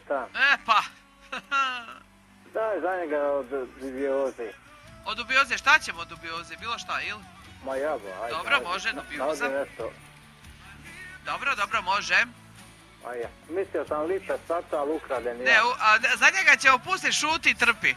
šta? Pa. Daj za njega od dubioze. Od dubioze, šta ćemo od dubioze? Bilo šta, ili? Ma jabo, ajde. Dobro, može, dubioza. Nešto. Dobro, može. Ajde, mislio sam lipe sata, ali ukraden ja. Ne, za njega ćemo pustiti šuti i trpi.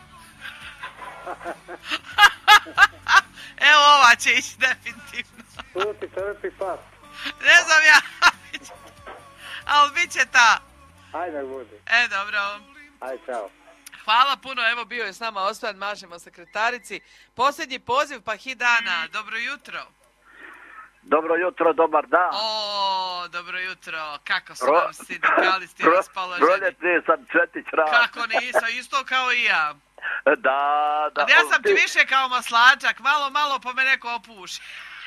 Evo ova će ići definitivno. Šuti, trpi, pas. Ne znam ja, ali bit će ta. Ajde, budi. Dobro. Ajde, čao. Hvala puno, evo bio je s nama Osman, mašemo sekretarici. Posljednji poziv, pa hit dana, dobro jutro. Dobro jutro, dobar dan. Dobro jutro, kako su nam sindikalisti raspoloženi. Proljetni sam Četić rad. Kako nisam, isto kao i ja. Da. Ali ja sam ti više kao maslačak, malo pa me neko opuši.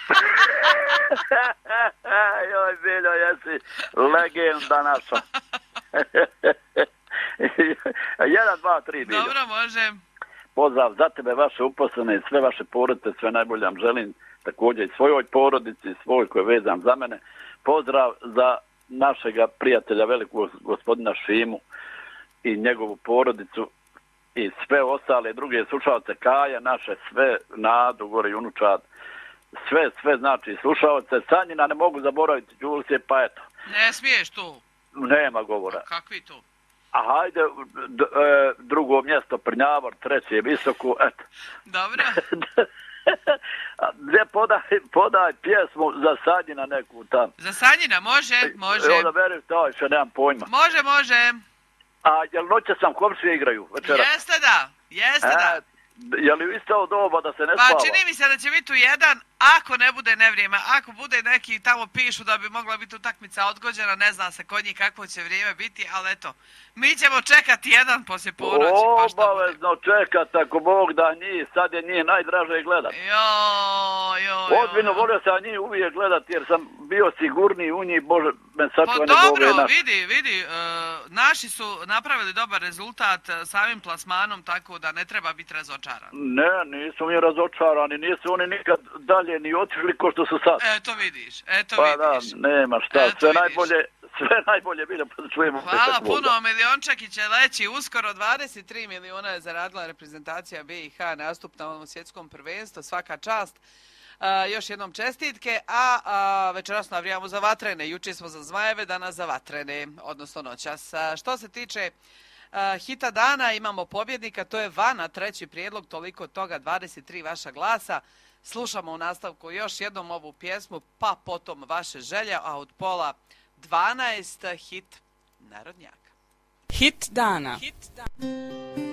Joj, Biljo, jesi legenda naša. 1, 2, 3, Biljo. Dobro, može. Pozdrav za tebe, vaše uposlene, sve vaše porodice, sve najbolje vam želim. Također i svojoj porodici, svoj koji je vezan za mene. Pozdrav za našega prijatelja, velikog gospodina Šimu i njegovu porodicu i sve ostale druge slušalce Kaja, naše sve, Nadu, gore i unučad, sve znači slušalce. Sanjina ne mogu zaboraviti, Đulcije, pa eto. Ne smiješ tu. Nema govora. Kakvi tu? A hajde, drugo mjesto Prnjavor, treće Visoko, eto. Dobro. Gdje podaj pjesmu za Sanjina neku tam. Za Sanjina, može. Evo da verim to, što nemam pojma. Može. A jel noće sam komšije igraju večera? Jeste da. Je li isto doba da se ne spava? Pa čini mi se da će biti u 1, ako ne bude nevrijeme, ako bude neki tamo pišu da bi mogla biti utakmica odgođena, ne zna se kod njih kakvo će vrijeme biti, ali eto, mi ćemo čekati 1 poslije ponoći. Obavezno čekati, ako Bog da njih, sad je njih najdraže gledati. Ozbiljno volio sam njih uvijek gledati jer sam bio sigurniji u njih, Bože, me sačuvane Boga. Pa dobro, vidi, naši su napravili dobar rezultat samim plasmanom, tako da ne treba biti razočaran. Ne, nisu mi razočarani, nisu oni nikad dalje ni otišli ko što su sad. Eto vidiš. Pa da, nema šta, sve najbolje bilo, pa da čujemo. Hvala puno, miliončaki će leći uskoro, 23 miliona je zaradila reprezentacija BiH, nastup na ovom svjetskom prvenstvu, svaka čast. Još jednom čestitke, a večeras navijamo za Vatrene. Juče smo za Zmajeve, danas za Vatrene, odnosno noćas. Što se tiče hita dana, imamo pobjednika, to je Vana, treći prijedlog, toliko toga, 23 vaša glasa. Slušamo u nastavku još jednom ovu pjesmu, pa potom vaše želje, a od pola 12 hit Narodnjaka. Hit dana.